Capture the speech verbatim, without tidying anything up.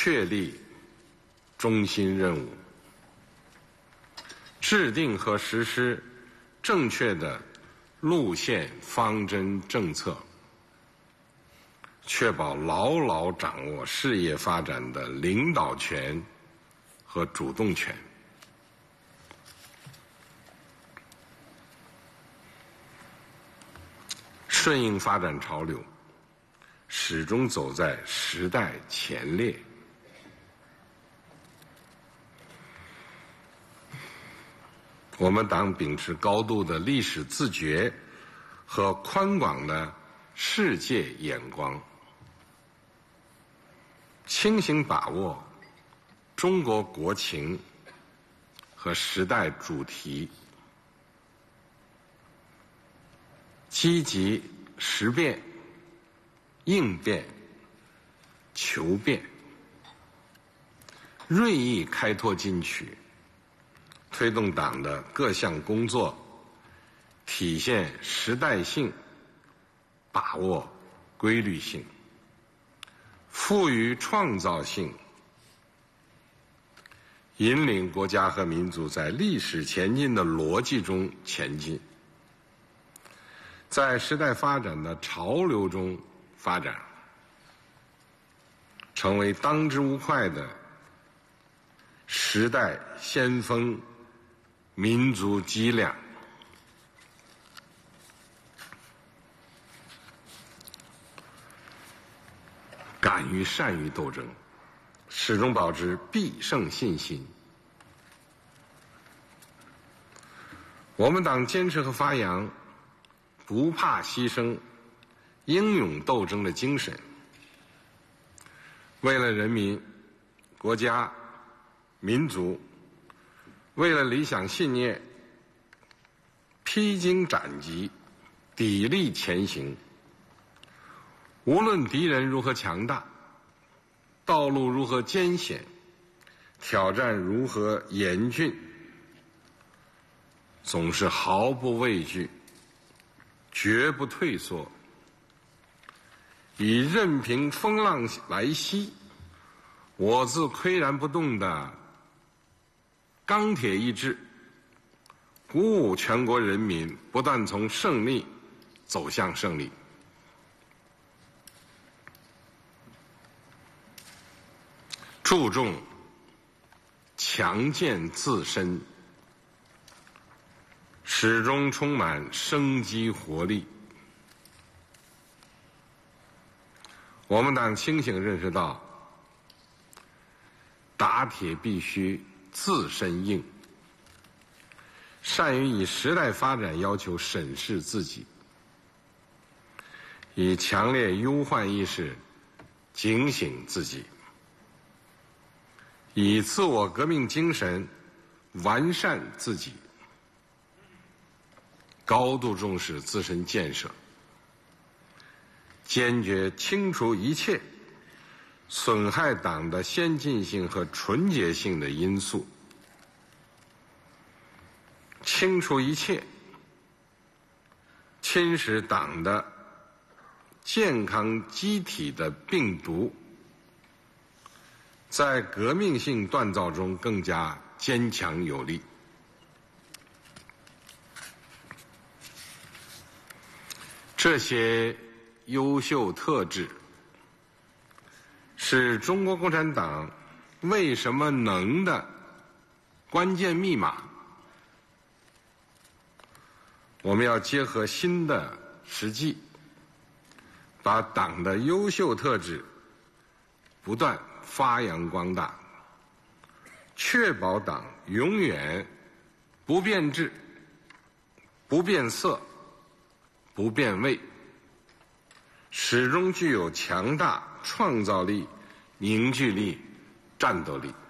确立中心任务，制定和实施正确的路线方针政策，确保牢牢掌握事业发展的领导权和主动权。顺应发展潮流，始终走在时代前列。我们党秉持高度的历史自觉和宽广的世界眼光，清醒把握中国国情和时代主题，积极识变、应变、求变，锐意开拓进取，推动党的各项工作体现时代性，把握规律性，富于创造性，引领国家和民族在历史前进的逻辑中前进，在时代发展的潮流中发展，成为当之无愧的时代先锋、民族脊梁。敢于善于斗争，始终保持必胜信心。我们党坚持和发扬不怕牺牲、英勇斗争的精神，为了人民、国家、民族，为了理想信念，披荆斩棘，砥砺前行。无论敌人如何强大，道路如何艰险，挑战如何严峻，总是毫不畏惧，绝不退缩，以任凭风浪来袭，我自岿然不动的钢铁意志，鼓舞全国人民不断从胜利走向胜利。注重强健自身，始终充满生机活力。我们党清醒认识到，打铁必须自身硬，善于以时代发展要求审视自己，以强烈忧患意识警醒自己，以自我革命精神完善自己，高度重视自身建设，坚决清除一切损害党的先进性和纯洁性的因素，清除一切侵蚀党的健康机体的病毒，在革命性锻造中更加坚强有力。这些优秀特质是中国共产党为什么能的关键密码。我们要结合新的实际，把党的优秀特质不断发扬光大，确保党永远不变质、不变色、不变味，始终具有强大创造力、凝聚力、战斗力。